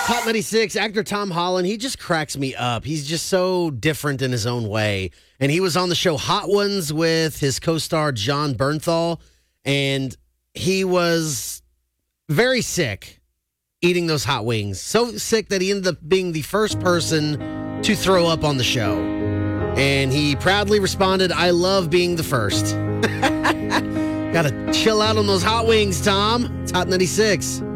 Hot 96, actor Tom Holland, he just cracks me up. He's just so different in his own way. And he was on the show Hot Ones with his co-star John Bernthal, and he was very sick eating those hot wings. So sick that he ended up being the first person to throw up on the show. And he proudly responded, "I love being the first." Gotta chill out on those hot wings, Tom. It's Hot 96.